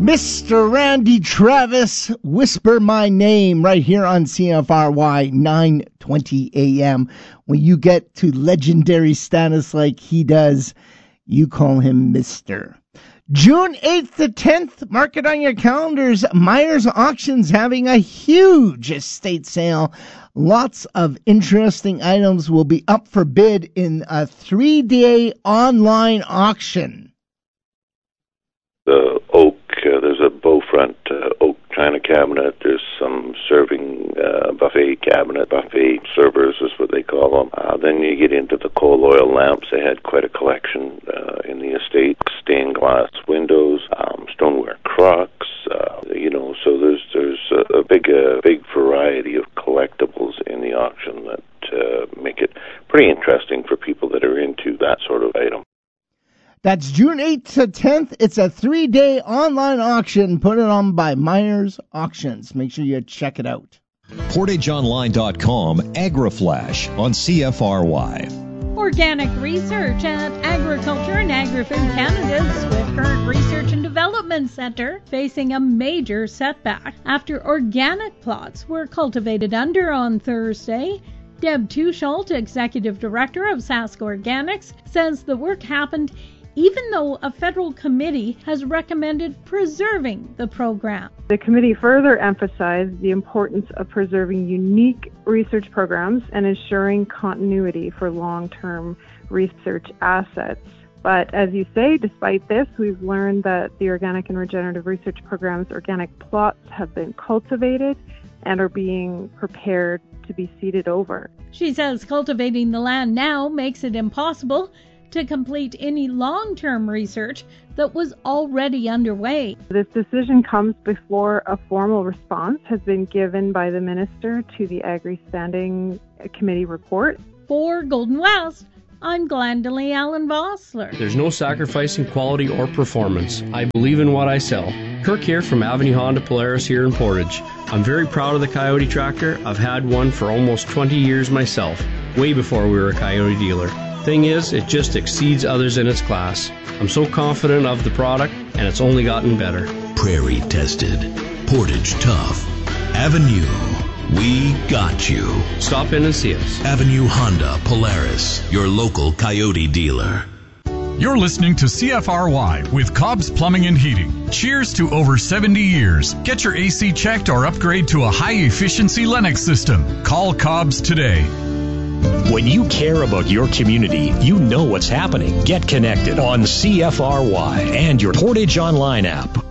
Mr. Randy Travis, Whisper My Name, right here on CFRY 920 AM. When you get to legendary status like he does, you call him Mr. June 8th to 10th, mark it on your calendars. Myers Auctions having a huge estate sale. Lots of interesting items will be up for bid in a 3-day online auction. The oak, there's a bow front oak china cabinet. There's some serving buffet cabinet, buffet servers is what they call them. Then you get into the coal oil lamps. They had quite a collection in the estate. Stained glass windows, stoneware crocks. So there's a big variety of collectibles in the auction that make it pretty interesting for people that are into that sort of item. That's June 8th to 10th. It's a 3-day online auction put on by Myers Auctions. Make sure you check it out. PortageOnline.com AgriFlash on CFRY. Organic research at Agriculture and Agri-Food Canada's Swift Current Research and Development Centre facing a major setback after organic plots were cultivated under on Thursday. Deb Tushault, Executive Director of Sask Organics, says the work happened even though a federal committee has recommended preserving the program. The committee further emphasized the importance of preserving unique research programs and ensuring continuity for long-term research assets. But as you say, despite this, we've learned that the organic and regenerative research program's organic plots have been cultivated and are being prepared to be seeded over. She says cultivating the land now makes it impossible to complete any long-term research that was already underway. This decision comes before a formal response has been given by the Minister to the Agri Standing Committee report. For Golden West, I'm Glendalee Allen Vossler. There's no sacrificing quality or performance. I believe in what I sell. Kirk here from Avenue Honda Polaris here in Portage. I'm very proud of the Coyote tractor. I've had one for almost 20 years myself, way before we were a Coyote dealer. Thing is, it just exceeds others in its class. I'm so confident of the product, and it's only gotten better. Prairie tested. Portage tough. Avenue. We got you. Stop in and see us. Avenue Honda Polaris, your local Coyote dealer. You're listening to CFRY with Cobb's Plumbing and Heating. Cheers to over 70 years. Get your AC checked or upgrade to a high-efficiency Lennox system. Call Cobb's today. When you care about your community, you know what's happening. Get connected on CFRY and your Portage Online app.